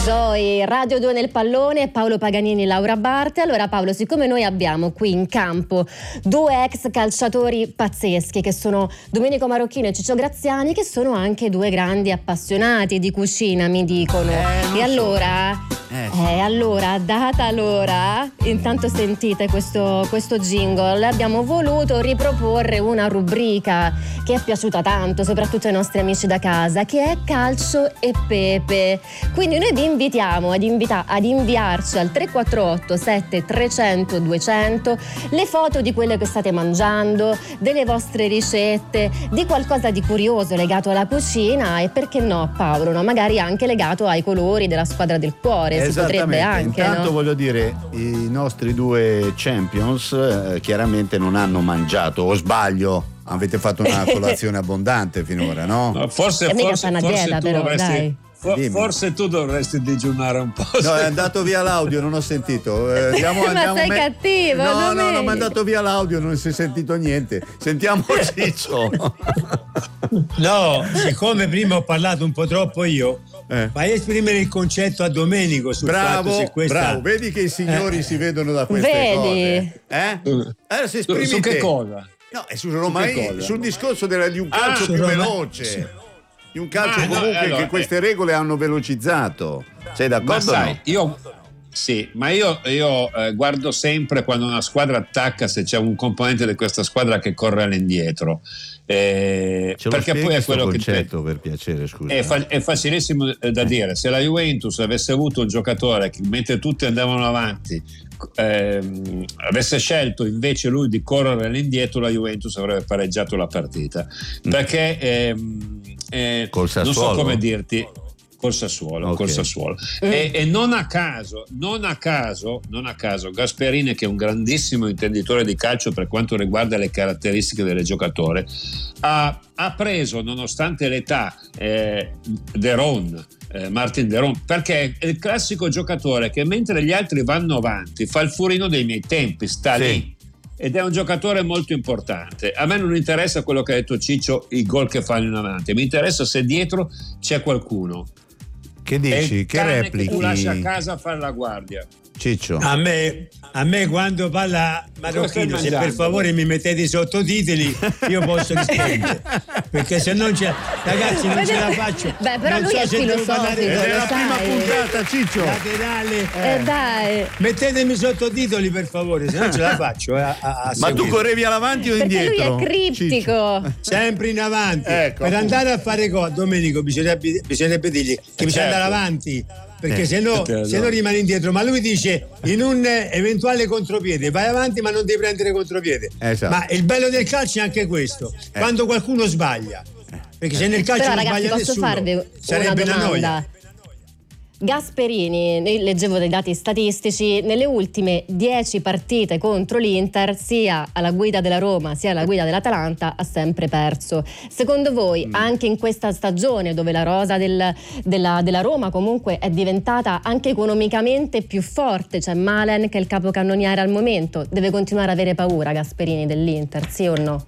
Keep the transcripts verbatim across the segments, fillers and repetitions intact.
Zoe, Radio due nel pallone, Paolo Paganini, Laura Barte. Allora Paolo, siccome noi abbiamo qui in campo due ex calciatori pazzeschi che sono Domenico Marocchino e Ciccio Graziani, che sono anche due grandi appassionati di cucina, mi dicono. Eh, e allora, eh. eh, allora, data l'ora, intanto sentite questo, questo jingle, abbiamo voluto riproporre una rubrica che è piaciuta tanto, soprattutto ai nostri amici da casa, che è Calcio e Pepe. Quindi noi vi invitiamo ad, invita- ad inviarci al tre quattro otto sette trecento duecento le foto di quello che state mangiando, delle vostre ricette, di qualcosa di curioso legato alla cucina e perché no, Paolo, no? Magari anche legato ai colori della squadra del cuore, si potrebbe anche. Intanto no? voglio dire, i nostri due champions eh, chiaramente non hanno mangiato, o sbaglio? Avete fatto una colazione abbondante finora, no? no forse è forse, una forse dieta, tu però, dovresti dai. for, forse tu dovresti digiunare un po'. No, è andato via l'audio, non ho sentito. Eh, andiamo, ma andiamo sei me- cattivo, No, no, Domenico. no, mi è andato via l'audio, non si è sentito niente. Sentiamo Ciccio. No, siccome prima ho parlato un po' troppo io, Eh. fai esprimere il concetto a Domenico sul fatto Bravo, se questa... bravo, vedi che i signori Eh. si vedono da queste Vedi? cose. Eh? Eh, se Su, esprimi su che te. cosa? No, è su Roma, Su che cosa? sul discorso della, di un calcio Ah, più su Roma- veloce. sì. Di un calcio Ah, no, comunque allora, che queste regole hanno velocizzato. Sei Ma d'accordo? o sai, no? io sì, ma io, io eh, guardo sempre quando una squadra attacca se c'è un componente di questa squadra che corre all'indietro. Eh, Ce lo perché spieghi poi è sto quello che concetto, per piacere, scusa. È, fa- è facilissimo eh, da dire. Se la Juventus avesse avuto un giocatore che mentre tutti andavano avanti ehm, avesse scelto invece lui di correre all'indietro, la Juventus avrebbe pareggiato la partita. Perché ehm, eh, Col non so Sassuolo? come dirti. Col Sassuolo, Ok. col Sassuolo. E, e non a caso, non a caso, non a caso, Gasperini, che è un grandissimo intenditore di calcio per quanto riguarda le caratteristiche del giocatore, ha, ha preso, nonostante l'età, eh, De Ron, eh, Martin De Ron, perché è il classico giocatore che mentre gli altri vanno avanti fa il furino dei miei tempi, sta Sì. lì. Ed è un giocatore molto importante. A me non interessa quello che ha detto Ciccio, i gol che fanno in avanti, mi interessa se dietro c'è qualcuno. Che È dici? il Che cane replichi? che tu lasci a casa a fare la guardia. Ciccio. A me, a me quando parla Marocchino, se mangiando? per favore mi mettete i sottotitoli, io posso rispondere. Perché se non c'è, ragazzi, non ce la faccio. Beh, però non lui so è se devo filosofico, parlare Ed è lo la prima sai. puntata, Ciccio. laterale. Eh dai, Mettetemi i sottotitoli per favore, se non ce la faccio. eh, a, a Ma tu seguire. correvi avanti o perché indietro? lui è criptico. Sempre in avanti. Ecco, per appunto. andare a fare cosa, Domenico, bisognerebbe, bisognerebbe dirgli che bisogna certo. andare avanti. Perché Eh, se no, certo. se no rimane indietro. Ma lui dice in un eh, eventuale contropiede vai avanti, ma non devi prendere contropiede. Esatto. Ma il bello del calcio è anche questo: Eh. quando qualcuno sbaglia. Perché se nel calcio Però non ragazzi, sbaglia posso nessuno, farvi sarebbe una una domanda? noia. Gasperini, ne- leggevo dei dati statistici, nelle ultime dieci partite contro l'Inter, sia alla guida della Roma sia alla guida dell'Atalanta, ha sempre perso. Secondo voi, Mm. anche in questa stagione dove la rosa del- della, della Roma comunque è diventata anche economicamente più forte, c'è Malen che è il capocannoniere al momento, deve continuare ad avere paura Gasperini dell'Inter, sì o no?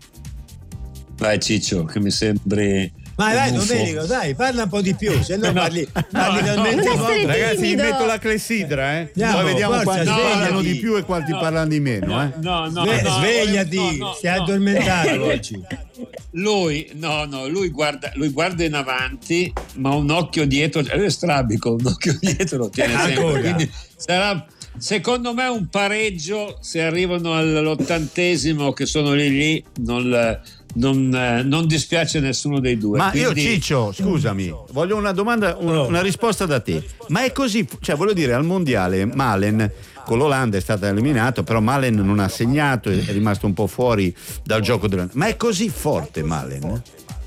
Vai Ciccio, che mi sembri Ma dai, un buffo. Domenico, dai, parla un po' di più, se no parli, parli no, talmente non poco. essere Ragazzi, vi timido. metto la clessidra, eh? Andiamo, Poi vediamo forza, quanti svegliati. parlano di più e quanti No. parlano di meno, eh? No, no, Sve- no, svegliati, no, no, stai no. addormentato oggi. Lui, no, no, lui guarda, lui guarda in avanti, ma un occhio dietro, lui è strabico, un occhio dietro lo tiene sempre. Ancora. Quindi sarà, secondo me, un pareggio se arrivano all'ottantesimo, che sono lì lì, non, non, eh, non dispiace nessuno dei due. Ma io, Quindi- Ciccio, scusami, voglio una domanda, un- una risposta da te. Ma è così, cioè voglio dire, al mondiale Malen con l'Olanda è stato eliminato, però Malen non ha segnato, è rimasto un po' fuori dal gioco della... Ma è così forte Malen?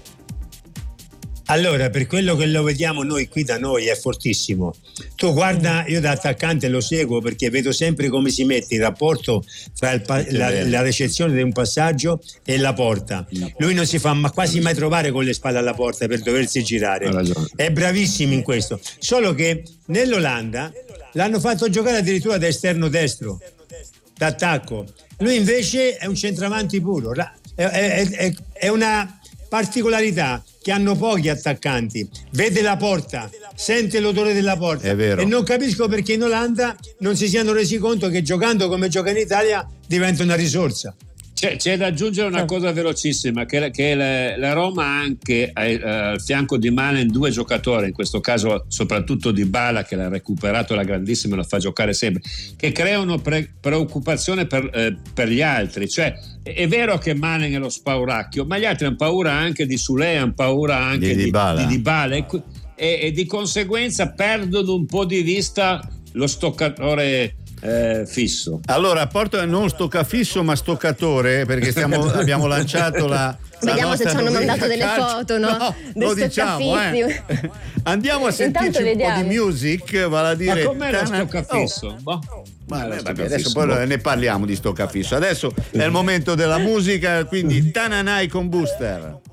Allora, per quello che lo vediamo noi qui da noi è fortissimo. Tu guarda, io da attaccante lo seguo perché vedo sempre come si mette il rapporto fra il pa- la, la ricezione di un passaggio e la porta. Lui non si fa ma quasi mai trovare con le spalle alla porta per doversi girare. Ha ragione. È bravissimo in questo. Solo che nell'Olanda l'hanno fatto giocare addirittura da esterno destro, d'attacco. Lui invece è un centravanti puro. La- È, è- è- è una particolarità che hanno pochi attaccanti, vede la porta, sente l'odore della porta, è vero. E non capisco perché in Olanda non si siano resi conto che giocando come gioca in Italia diventa una risorsa. C'è, c'è da aggiungere una cosa velocissima, che, che la, la Roma ha anche al, al fianco di Malen due giocatori, in questo caso soprattutto Dybala, che l'ha recuperato la grandissima e lo fa giocare sempre, che creano pre, preoccupazione per, eh, per gli altri. Cioè è, è vero che Malen è lo spauracchio, ma gli altri hanno paura anche di Sule, hanno paura anche di Dybala, di, di Dybala e, e, e di conseguenza perdono un po' di vista lo stoccatore Eh, fisso. Allora porto non stoccafisso ma stoccatore, perché stiamo, abbiamo lanciato la, la vediamo se ci hanno mandato delle calcio. foto, no? No, Dei lo diciamo, eh. Andiamo a sentirci un vediamo. po' di music, vale a dire. Ma com'è lo Tana... stoccafisso? Oh. Boh. Ma, Ma eh, vabbè, adesso poi ne parliamo di stoccafisso. Adesso è il momento della musica, quindi Tananai con Booster.